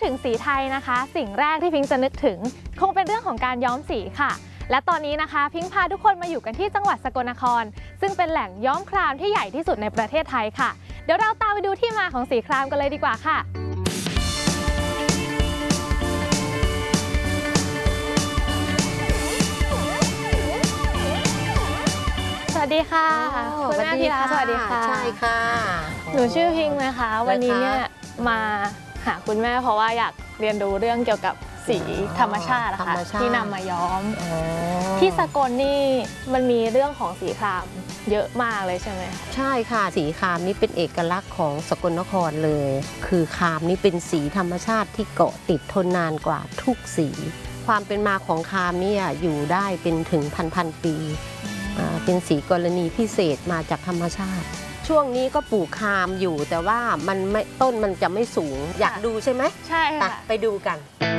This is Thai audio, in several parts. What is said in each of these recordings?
ถึงสีไทยนะคะสิ่งแรกที่พิงจะนึกถึงคงเป็นเรื่องของการย้อมสีค่ะและตอนนี้นะคะพิงพาทุกคนมาอยู่กันที่จังหวัดสกลนครซึ่งเป็นแหล่งย้อมครามที่ใหญ่ที่สุดในประเทศไทยค่ะเดี๋ยวเราตามไปดูที่มาของสีครามกันเลยดีกว่าค่ะสวัสดีค่ะคุณแม่พีระสวัสดีค่ะใช่ค่ะหนูชื่อพิงนะคะวันนี้เนี่ยมาหาคุณแม่เพราะว่าอยากเรียนรู้เรื่องเกี่ยวกับสีธรรมชาตินะคะที่นำมาย้อมที่สกลนี่มันมีเรื่องของสีครามเยอะมากเลยใช่ไหมคะใช่ค่ะสีครามนี่เป็นเอกลักษณ์ของสกลนครเลยคือครามนี่เป็นสีธรรมชาติที่เกาะติดทนนานกว่าทุกสีความเป็นมาของครามนี่อยู่ได้เป็นถึงพันปีเป็นสีกรณีพิเศษมาจากธรรมชาติช่วงนี้ก็ปลูกครามอยู่แต่ว่ามันไม่ต้นมันจะไม่สูงอยากดูใช่ไหมใช่ค่ะไปดูกัน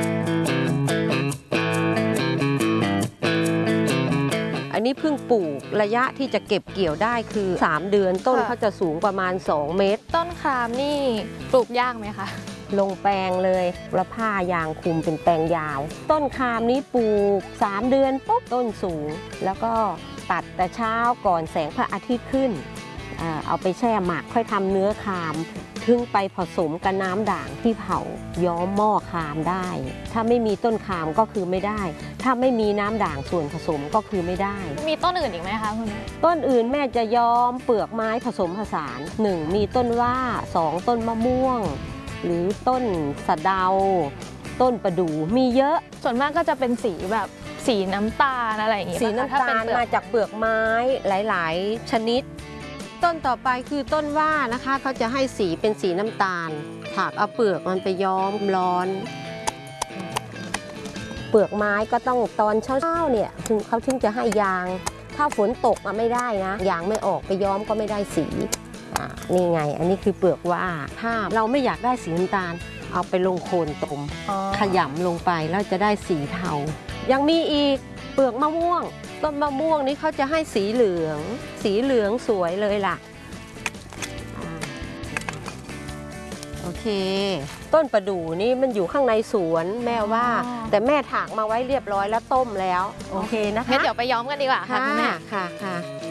อันนี้เพิ่งปลูกระยะที่จะเก็บเกี่ยวได้คือ3เดือนต้นเขาจะสูงประมาณ2 เมตรต้นครามนี่ปลูกยากไหมคะลงแปลงเลยแล้วผ้ายางคุมเป็นแปลงยาวต้นครามนี้ปลูก3เดือนปุ๊บต้นสูงแล้วก็ตัดแต่เช้าก่อนแสงพระอาทิตย์ขึ้นเอาไปแช่หมักค่อยทำเนื้อครามถึงไปผสมกับน้ำด่างที่เผาย้อมหม้อครามได้ถ้าไม่มีต้นครามก็คือไม่ได้ถ้าไม่มีน้ำด่างส่วนผสมก็คือไม่ได้มีต้นอื่นอีกไหมคะคุณแม่ต้นอื่นแม่จะย้อมเปลือกไม้ผสมผสาน1มีต้นว่า2ต้นมะม่วงหรือต้นสะเดาต้นประดู่มีเยอะส่วนมากก็จะเป็นสีแบบสีน้ำตาลอะไรอย่างงี้สีน้ำตาลมาจากเปลือกไม้หลายๆชนิดต้นต่อไปคือต้นว่านะคะเขาจะให้สีเป็นสีน้ำตาลถากเอาเปลือกมันไปย้อมร้อนเปลือกไม้ก็ต้องตอนเช้าเนี่ยเขาถึงจะให้ยางถ้าฝนตกไม่ได้นะยางไม่ออกไปย้อมก็ไม่ได้สีนี่ไงอันนี้คือเปลือกว่าถ้าเราไม่อยากได้สีน้ำตาลเอาไปลงโคนตมขยำลงไปแล้วจะได้สีเทายังมีอีกเปลือกมะม่วงต้นมะม่วงนี้เขาจะให้สีเหลืองสวยเลยล่ะโอเคต้นประดู่นี่มันอยู่ข้างในสวนแม่ว่าแต่แม่ถากมาไว้เรียบร้อยแล้วต้มแล้วโอเคนะคะงั้นเดี๋ยวไปย้อมกันดีกว่าค่ะคุณแม่ค่ะ